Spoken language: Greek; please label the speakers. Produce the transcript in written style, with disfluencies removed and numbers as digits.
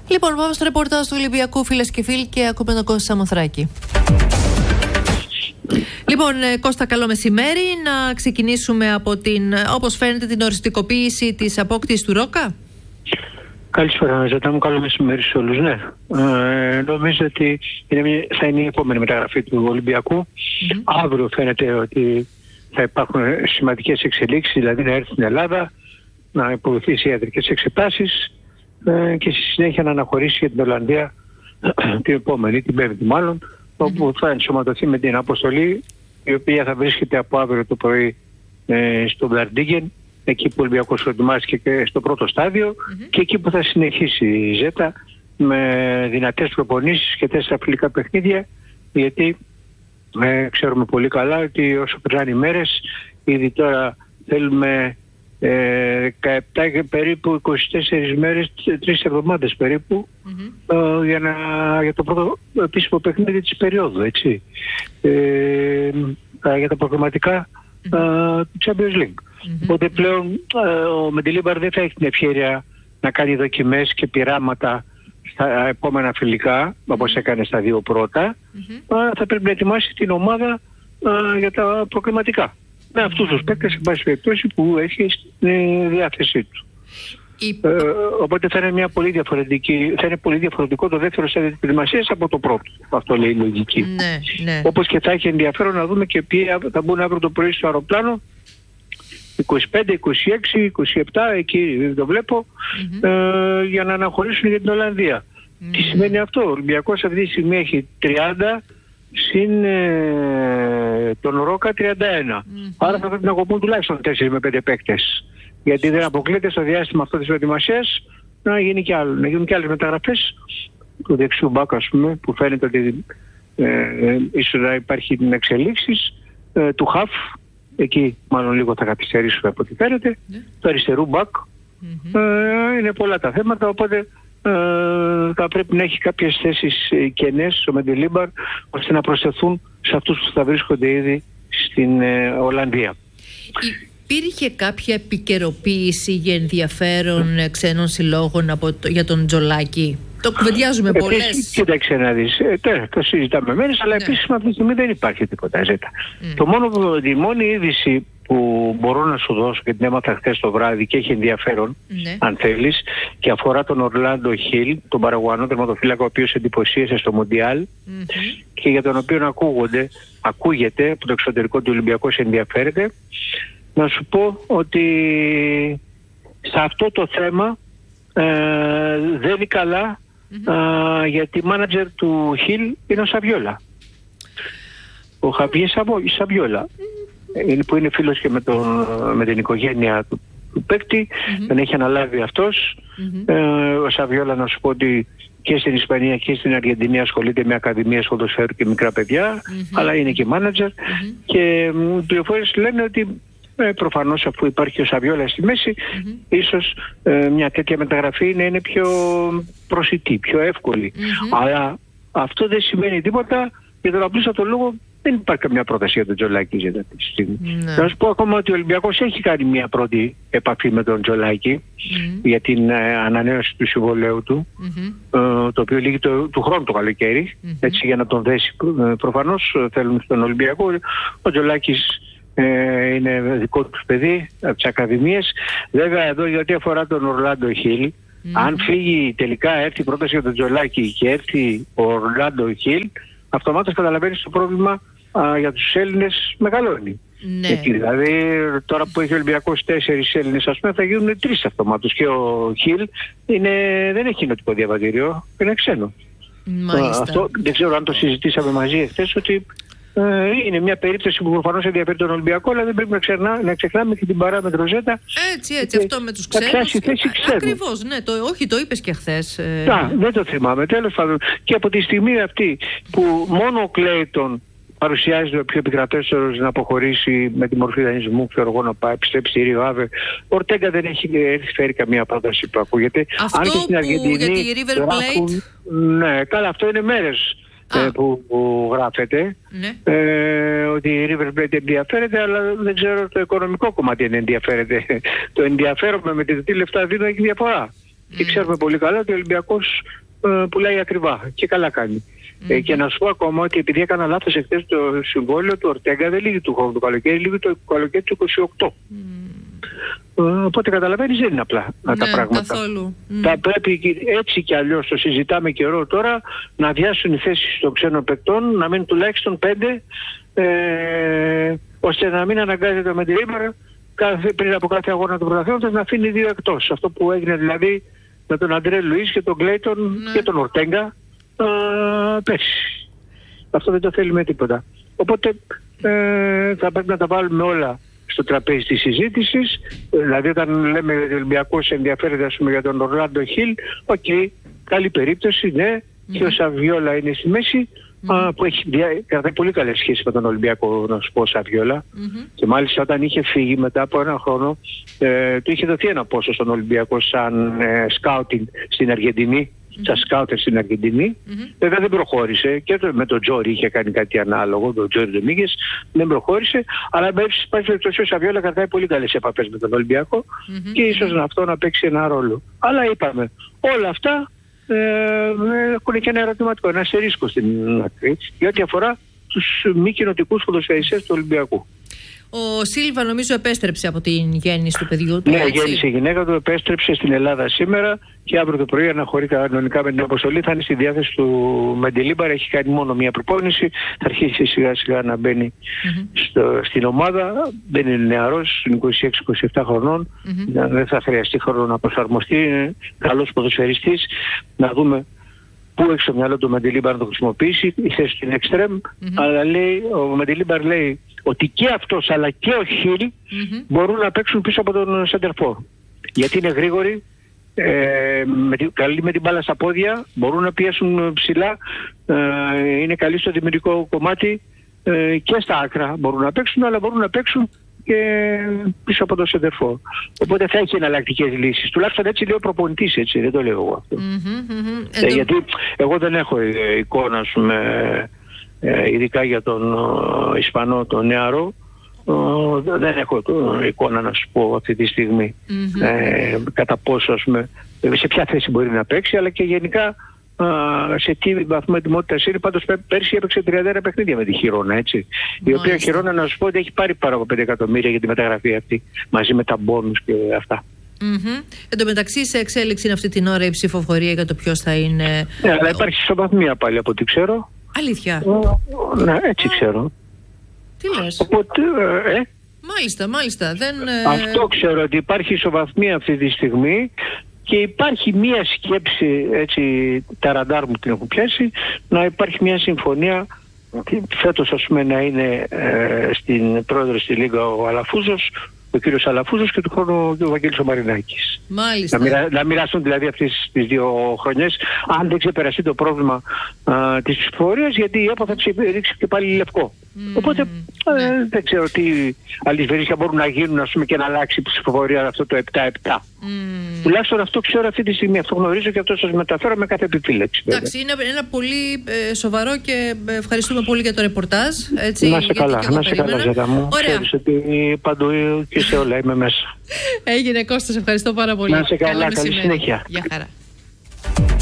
Speaker 1: Λοιπόν, πάμε στο ρεπορτάζ του Ολυμπιακού, φίλες και φίλοι, και ακούμε τον Κώστα Σαμοθράκη. Λοιπόν, Κώστα, καλό μεσημέρι. Να ξεκινήσουμε από όπως φαίνεται, την οριστικοποίηση της απόκτησης του Ρόκα.
Speaker 2: Καλησπέρα, Ζέτα μου. Καλό μεσημέρι σε όλους. Ναι, νομίζω ότι θα είναι η επόμενη μεταγραφή του Ολυμπιακού. Αύριο φαίνεται ότι θα υπάρχουν σημαντικές εξελίξεις, δηλαδή να έρθει στην Ελλάδα, να υποβοηθήσει ιατρικές εξετάσεις και στη συνέχεια να αναχωρήσει για την Ολλανδία την επόμενη, την Πέμπτη μάλλον, όπου θα ενσωματωθεί με την αποστολή, η οποία θα βρίσκεται από αύριο το πρωί στο Βλαρντίγεν, εκεί που ο Ολυμπιακός προετοιμάστηκε και στο πρώτο στάδιο, και εκεί που θα συνεχίσει η Ζέτα με δυνατές προπονήσεις και 4 φιλικά παιχνίδια, γιατί ξέρουμε πολύ καλά ότι όσο περνάνε οι μέρες, ήδη τώρα θέλουμε 17 και περίπου 24 μέρες, 3 εβδομάδες περίπου, για το πρώτο επίσημο παιχνίδι της περίοδου, έτσι, για τα προγραμματικά του Champions League. Οπότε πλέον ο Μεντιλίμπαρ δεν θα έχει την ευκαιρία να κάνει δοκιμές και πειράματα στα επόμενα φιλικά, όπως έκανε στα 2 πρώτα. Θα πρέπει να ετοιμάσει την ομάδα για τα προκριματικά, με αυτούς τους παίκτες, σε πάση περιπτώσει, που έχει στη διάθεσή του. Οπότε θα είναι πολύ διαφορετικό το δεύτερο στάδιο της προετοιμασίας από το πρώτο. Αυτό λέει η λογική.
Speaker 1: Ναι.
Speaker 2: Όπως και θα έχει ενδιαφέρον να δούμε και ποιοι θα μπουν αύριο το πρωί στο αεροπλάνο, 25, 26, 27, εκεί το βλέπω, για να αναχωρήσουν για την Ολλανδία. Τι σημαίνει αυτό? Ο Ολυμπιακός αυτή τη στιγμή έχει 30 συν τον Ρόκα 31. Άρα θα πρέπει να κοπούν τουλάχιστον 4 με 5 παίκτες. Γιατί δεν αποκλείεται στο διάστημα αυτό της προετοιμασίας να γίνουν και άλλες μεταγραφές του δεξιού μπακ, ας πούμε, που φαίνεται ότι ίσως να υπάρχει εξελίξεις, του χαφ, εκεί μάλλον λίγο θα καθυστερήσουμε από ό,τι φαίνεται, του αριστερού μπακ. Είναι πολλά τα θέματα, οπότε θα πρέπει να έχει κάποιες θέσεις κενές ο Μεντιλίμπαρ, ώστε να προσθεθούν σε αυτούς που θα βρίσκονται ήδη στην Ολλανδία.
Speaker 1: Υπήρχε κάποια επικαιροποίηση για ενδιαφέρον ξένων συλλόγων για τον Τζολάκη? Το κουβεντιάζουμε πολλές.
Speaker 2: Κοίταξε να δεις, το συζητάμε μέρες, αλλά επίσημα αυτή τη στιγμή δεν υπάρχει τίποτα, Ζέτα. Η μόνη είδηση που μπορώ να σου δώσω, και την έμαθα χθες το βράδυ και έχει ενδιαφέρον, αν θέλεις, και αφορά τον Ορλάντο Χιλ, τον Παραγουανό τερματοφύλακα, ο οποίος εντυπωσίασε στο Μουντιάλ και για τον οποίο ακούγεται από το εξωτερικό του Ολυμπιακός ενδιαφέρεται. Να σου πω ότι σε αυτό το θέμα δεν είναι καλά, γιατί μάνατζερ του Χιλ είναι ο Σαβιόλα. Ο Χαβιέ Σαβιόλα, που είναι φίλος και με την οικογένεια του παίκτη, τον έχει αναλάβει αυτός. Ο Σαβιόλα, να σου πω ότι και στην Ισπανία και στην Αργεντινή ασχολείται με ακαδημίες ποδοσφαίρου και μικρά παιδιά, αλλά είναι και μάνατζερ, και πληροφορίες λένε ότι προφανώς, αφού υπάρχει ο Σαβιόλα στη μέση, ίσως μια τέτοια μεταγραφή είναι πιο προσιτή, πιο εύκολη. Αλλά αυτό δεν σημαίνει τίποτα, για τον απλούστατο λόγο δεν υπάρχει καμιά πρόταση για τον Τζολάκη αυτή τη στιγμή. Να σου πω ακόμα ότι ο Ολυμπιακός έχει κάνει μια πρώτη επαφή με τον Τζολάκη για την ανανέωση του συμβολαίου του, το οποίο λύγει του χρόνου το καλοκαίρι, έτσι, για να τον δέσει. Προφανώς θέλουν στον Ολυμπιακό. Ο Τζολάκης είναι δικό του παιδί από τις ακαδημίες. Βέβαια εδώ, γιατί αφορά τον Ορλάντο Χιλ, αν φύγει τελικά, έρθει η πρόταση για τον Τζολάκη και έρθει ο Ορλάντο Χιλ, αυτομάτως καταλαβαίνεις το πρόβλημα για τους Έλληνες μεγαλώνει. Γιατί δηλαδή τώρα που έχει ο Ολυμπιακός 4 Έλληνες, ας πούμε, θα γίνουν 3 αυτομάτως, και ο Χιλ δεν έχει κοινοτικό διαβατήριο, είναι ξένο. Αυτό δεν ξέρω αν το συζητήσαμε μαζί εχθές, ότι είναι μια περίπτωση που προφανώς ενδιαφέρει τον Ολυμπιακό, αλλά δεν πρέπει να ξεχνάμε και την παράμετρο Ζέτα.
Speaker 1: Έτσι, αυτό με τους ξένους. Ακριβώς, ναι, το είπες και χθες.
Speaker 2: Δεν το θυμάμαι, τέλος πάντων. Και από τη στιγμή αυτή που μόνο ο Κλέιτον παρουσιάζεται ο πιο επικρατέστερος να αποχωρήσει με τη μορφή δανεισμού, ξέρω εγώ, να πάει, επιστρέψει στη Ρίο Άβε, ο Ορτέγκα δεν έχει φέρει καμία πρόταση που ακούγεται.
Speaker 1: Αυτό αν και στην Αργεντινή, για τη River Plate.
Speaker 2: Ναι, καλά, αυτό είναι μέρες που γράφεται, ότι η River Plate ενδιαφέρεται, αλλά δεν ξέρω το οικονομικό κομμάτι αν ενδιαφέρεται. Το ενδιαφέρον με τι λεφτά δίνω έχει διαφορά. Και ξέρουμε πολύ καλά ότι ο Ολυμπιακός πουλάει ακριβά και καλά κάνει. Και να σου πω ακόμα ότι επειδή έκανα λάθος εχθές το συμβόλαιο του Ορτέγκα δεν λύγει του χρόνου του καλοκαίρι, λύγει το καλοκαίρι του 28. Οπότε καταλαβαίνεις δεν είναι απλά τα πράγματα.
Speaker 1: Καθόλου.
Speaker 2: Θα πρέπει έτσι κι αλλιώς, το συζητάμε καιρό τώρα, να αδειάσουν οι θέσεις των ξένων παικτών, να μείνουν τουλάχιστον 5, ώστε να μην αναγκάζεται ο Μεντιλίμπαρ πριν από κάθε αγώνα του πρωταθλήματος να αφήνει 2 εκτός. Αυτό που έγινε δηλαδή με τον Αντρέ Λουίς και τον Κλέιτον και τον Ορτέγκα πέρσι. Αυτό δεν το θέλουμε τίποτα. Οπότε θα πρέπει να τα βάλουμε όλα στο τραπέζι της συζήτησης. Δηλαδή όταν λέμε ότι ο Ολυμπιακός ενδιαφέρεται ας πούμε για τον Ορλάντο Χιλ, καλή περίπτωση, ναι, και ο Σαβιόλα είναι στη μέση, που έχει κρατάει πολύ καλές σχέσεις με τον Ολυμπιακό, να σου πω, Σαβιόλα. Και μάλιστα όταν είχε φύγει μετά από ένα χρόνο, του είχε δοθεί ένα πόσο στον Ολυμπιακό σαν σκάουτινγκ στην Αργεντινή, σαν σκάουτερ στην Αργεντινή. Βέβαια δεν προχώρησε, και με τον Τζόρι είχε κάνει κάτι ανάλογο, τον Τζόρι Ντομίγες, δεν προχώρησε, αλλά πάση περιπτώσει ο Σαβιόλα κρατάει πολύ καλές επαφές με τον Ολυμπιακό και ίσως αυτό να παίξει ένα ρόλο. Αλλά είπαμε, όλα αυτά έχουν και ένα ερωτηματικό, ένα αστερίσκο στην άκρη, για ό,τι αφορά τους μη κοινοτικούς ποδοσφαιριστές του Ολυμπιακού.
Speaker 1: Ο Σίλβα νομίζω επέστρεψε από την γέννηση του παιδιού του.
Speaker 2: Ναι, γέννησε η γυναίκα του, επέστρεψε στην Ελλάδα σήμερα και αύριο το πρωί αναχωρεί κανονικά με την αποστολή. Θα είναι στη διάθεση του Μεντιλίμπαρ, έχει κάνει μόνο μία προπόνηση. Θα αρχίσει σιγά σιγά να μπαίνει στην ομάδα. Δεν είναι νεαρός, είναι 26-27 χρονών. Δεν θα χρειαστεί χρόνο να προσαρμοστεί. Είναι καλός ποδοσφαιριστής. Να δούμε πού έχει στο μυαλό του Μεντιλίμπαρ να το χρησιμοποιήσει. Η θέση του είναι εξτρέμ, αλλά λέει, ο Μεντιλίμπαρ λέει ότι και αυτός αλλά και ο Χιλ μπορούν να παίξουν πίσω από τον σεντερφόρ. Γιατί είναι γρήγοροι, καλοί με την μπάλα στα πόδια, μπορούν να πιέσουν ψηλά, είναι καλοί στο δημιουργικό κομμάτι και στα άκρα μπορούν να παίξουν, αλλά μπορούν να παίξουν και πίσω από τον σεντερφόρ. Οπότε θα έχει εναλλακτικές λύσεις. Τουλάχιστον έτσι λέει ο προπονητής, έτσι, δεν το λέω εγώ αυτό. Γιατί εγώ δεν έχω εικόνα, ας πούμε, ειδικά για τον Ισπανό, τον νεαρό, δεν έχω εικόνα να σου πω αυτή τη στιγμή κατά πόσο, ας πούμε, σε ποια θέση μπορεί να παίξει, αλλά και γενικά σε τι βαθμό ετοιμότητας είναι. Πάντως πέρσι έπαιξε 31 παιχνίδια με τη Χιρόνα, έτσι. Η οποία Χιρόνα, να σου πω, ότι έχει πάρει πάρα από 5 εκατομμύρια για τη μεταγραφή αυτή, μαζί με τα μπόνους και αυτά.
Speaker 1: Εν τω μεταξύ, σε εξέλιξη είναι αυτή την ώρα η ψηφοφορία για το ποιος θα είναι.
Speaker 2: Ναι, αλλά υπάρχει ισοβαθμία πάλι από ό,τι ξέρω.
Speaker 1: Αλήθεια?
Speaker 2: Ναι, έτσι ξέρω.
Speaker 1: Τι λες?
Speaker 2: Οπότε,
Speaker 1: Μάλιστα.
Speaker 2: Αυτό ξέρω, ότι υπάρχει ισοβαθμία αυτή τη στιγμή και υπάρχει μία σκέψη, έτσι, τα ραντάρ μου την έχουν πιάσει, να υπάρχει μία συμφωνία φέτος, ας πούμε, να είναι στην πρόεδρο στη Λίγκα ο Αλαφούζος, ο κύριος Αλαφούζος, και του χρόνου ο Βαγγέλης ο Μαρινάκης.
Speaker 1: Μάλιστα.
Speaker 2: Να μοιράσουν δηλαδή αυτές τις 2 χρονιές, αν δεν ξεπεραστεί το πρόβλημα της ψηφοφορίας, γιατί η ΕΠΑ θα ρίξει και πάλι λευκό. Οπότε δεν ξέρω τι αλυσβερίσια μπορούν να γίνουν, ας πούμε, και να αλλάξει η ψηφοφορία αυτό το 7-7. Τουλάχιστον αυτό ξέρω αυτή τη στιγμή, αυτό γνωρίζω και αυτό σας μεταφέρω με κάθε επιφύλαξη.
Speaker 1: Εντάξει, είναι ένα πολύ σοβαρό και ευχαριστούμε πολύ για το ρεπορτάζ. Έτσι,
Speaker 2: να σε καλά, Ζέτα μου. Ξέρεις ότι παντού και σε όλα είμαι μέσα.
Speaker 1: Έγινε, Κώστα, ευχαριστώ πάρα πολύ.
Speaker 2: Να σε καλά, καλή συνέχεια.
Speaker 1: Γεια χαρά.